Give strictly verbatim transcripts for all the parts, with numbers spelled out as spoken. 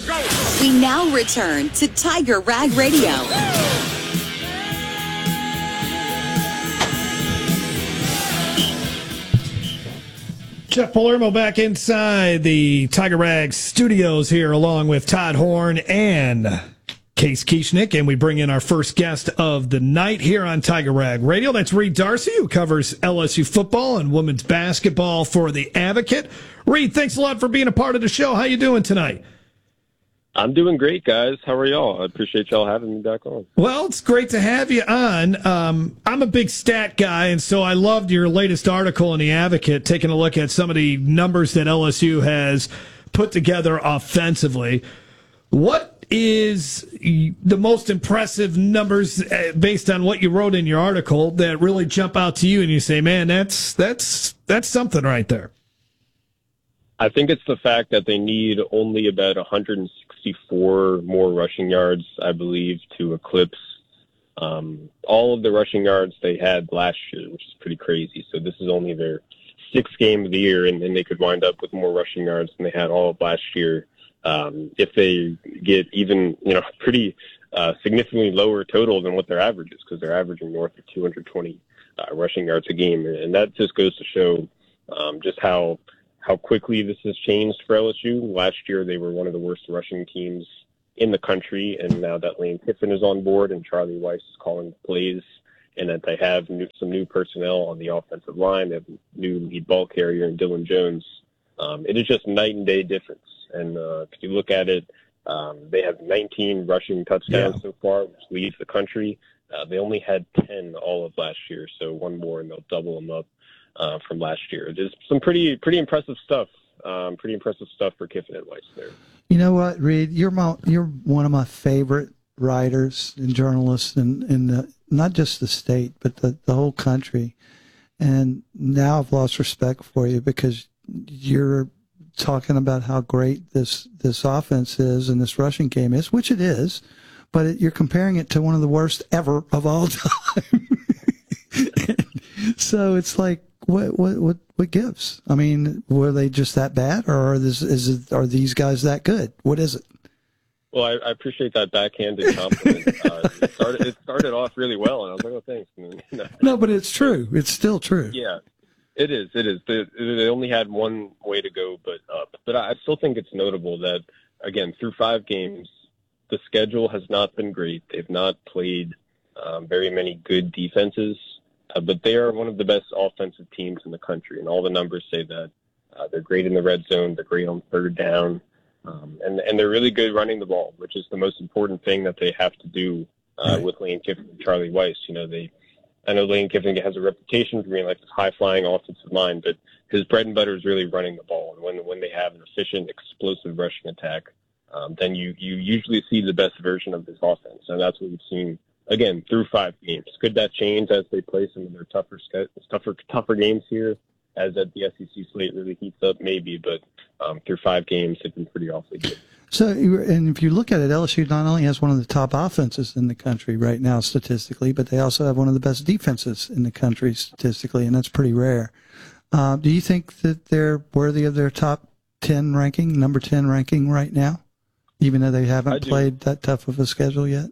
We now return to Tiger Rag Radio. Jeff Palermo back inside the Tiger Rag studios here, along with Todd Horn and Case Kieschnick, and we bring in our first guest of the night here on Tiger Rag Radio. That's Reed Darcy, who covers L S U football and women's basketball for The Advocate. Reed, thanks a lot for being a part of the show. How you doing tonight? I'm doing great, guys. How are y'all? I appreciate y'all having me back on. Well, it's great to have you on. Um, I'm a big stat guy, and so I loved your latest article in The Advocate, taking a look at some of the numbers that L S U has put together offensively. What is the most impressive numbers based on what you wrote in your article that really jump out to you and you say, man, that's that's that's something right there? I think it's the fact that they need only about one hundred sixty-four more rushing yards, I believe, to eclipse um, all of the rushing yards they had last year, which is pretty crazy. So this is only their sixth game of the year, and, and they could wind up with more rushing yards than they had all of last year. Um, if they get even, you know, pretty uh, significantly lower total than what their average is, because they're averaging north of two hundred twenty uh, rushing yards a game. And that just goes to show um, just how how quickly this has changed for L S U. Last year, they were one of the worst rushing teams in the country, and now that Lane Kiffin is on board and Charlie Weiss is calling the plays, and that they have new, some new personnel on the offensive line, they have a new lead ball carrier in Dylan Jones, um, it is just night and day difference. And uh, if you look at it, um, they have nineteen rushing touchdowns yeah. so far, which leads the country. Uh, they only had ten all of last year, so one more, and they'll double them up uh, from last year. There's some pretty pretty impressive stuff, um, pretty impressive stuff for Kiffin and Weiss there. You know what, Reed? You're my, you're one of my favorite writers and journalists in, in the, not just the state, but the, the whole country. And now I've lost respect for you because you're talking about how great this this offense is and this rushing game is, which it is, but it, you're comparing it to one of the worst ever of all time. So it's like, what what what what gives? I mean, were they just that bad, or are this is it, are these guys that good? What is it? Well, I, I appreciate that backhanded compliment. uh, it started it started off really well, and I was like, oh, thanks. no. no, but it's true. It's still true. Yeah. It is. It is. They, they only had one way to go, but up. But I still think it's notable that, again, through five games, the schedule has not been great. They've not played um, very many good defenses, uh, but they are one of the best offensive teams in the country, and all the numbers say that. Uh, they're great in the red zone. They're great on third down, um, and and they're really good running the ball, which is the most important thing that they have to do uh, with Lane Kiffin and Charlie Weiss. You know, they. I know Lane Kiffin has a reputation for being like this high-flying offensive line, but his bread and butter is really running the ball. And when when they have an efficient, explosive rushing attack, um, then you, you usually see the best version of this offense. And that's what we've seen, again, through five games. Could that change as they play some of their tougher tougher, tougher games here, as that the S E C slate really heats up? Maybe, but um, through five games, they've been pretty awfully good. So, and if you look at it, L S U not only has one of the top offenses in the country right now statistically, but they also have one of the best defenses in the country statistically, and that's pretty rare. Uh, do you think that they're worthy of their top ten ranking, number ten ranking right now, even though they haven't played that tough of a schedule yet?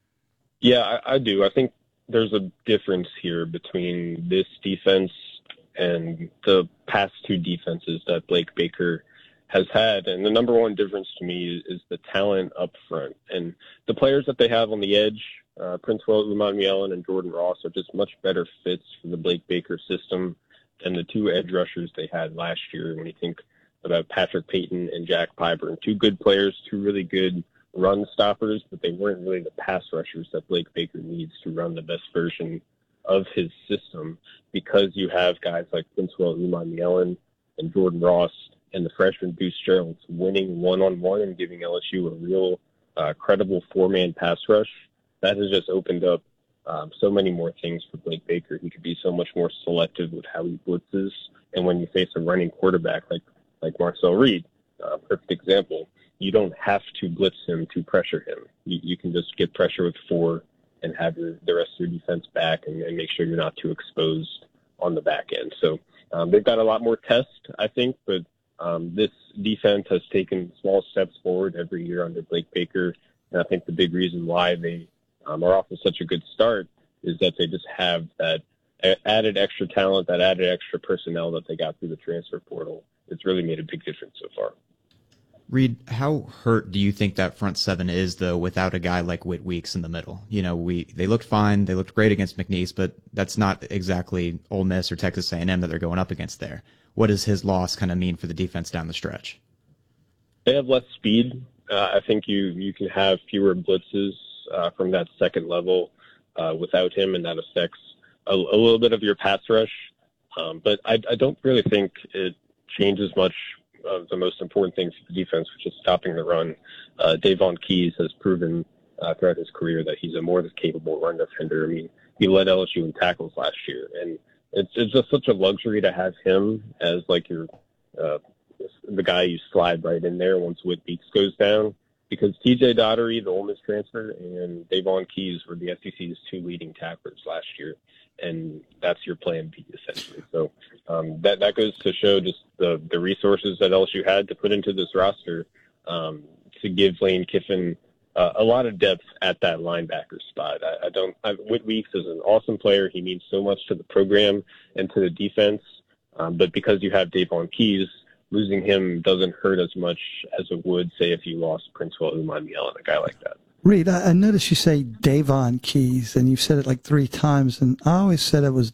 Yeah, I, I do. I think there's a difference here between this defense and the past two defenses that Blake Baker has had. And the number one difference to me is the talent up front. And the players that they have on the edge, uh, Princewill Umanmielen and Jordan Ross, are just much better fits for the Blake Baker system than the two edge rushers they had last year. When you think about Patrick Payton and Jack Pyburn, two good players, two really good run stoppers, but they weren't really the pass rushers that Blake Baker needs to run the best version of his system, because you have guys like Princewill Umanmielen and Jordan Ross and the freshman Deuce Gerald winning one-on-one and giving L S U a real uh, credible four-man pass rush. That has just opened up um, so many more things for Blake Baker. He could be so much more selective with how he blitzes. And when you face a running quarterback like, like Marcel Reed, uh, perfect example, you don't have to blitz him to pressure him. You, you can just get pressure with four and have your, the rest of your defense back and, and make sure you're not too exposed on the back end. So um, they've got a lot more tests, I think, but Um, this defense has taken small steps forward every year under Blake Baker, and I think the big reason why they um, are off to such a good start is that they just have that added extra talent, that added extra personnel that they got through the transfer portal. It's really made a big difference so far. Reed, how hurt do you think that front seven is, though, without a guy like Whit Weeks in the middle? You know, we they looked fine, they looked great against McNeese, but that's not exactly Ole Miss or Texas A and M that they're going up against there. What does his loss kind of mean for the defense down the stretch? They have less speed. Uh, I think you you can have fewer blitzes uh, from that second level uh, without him, and that affects a, a little bit of your pass rush. Um, but I, I don't really think it changes much of the most important things for the defense, which is stopping the run. Uh, Davon Keys has proven uh, throughout his career that he's a more than capable run defender. I mean, he led L S U in tackles last year, and it's it's just such a luxury to have him as like your uh, the guy you slide right in there once Whit Weeks goes down, because T J Daugherty, the Ole Miss transfer, and Davon Keys were the S E C's two leading tacklers last year, and that's your plan B essentially. So um, that that goes to show just the the resources that L S U had to put into this roster um, to give Lane Kiffin uh, a lot of depth at that linebacker spot. I, I don't. I, Whit Weeks is an awesome player. He means so much to the program and to the defense. Um, but because you have Davon Keys, losing him doesn't hurt as much as it would, say, if you lost Princewell Umanmielen, a guy like that. Reed, I, I noticed you say Davon Keys, and you've said it like three times, and I always said it was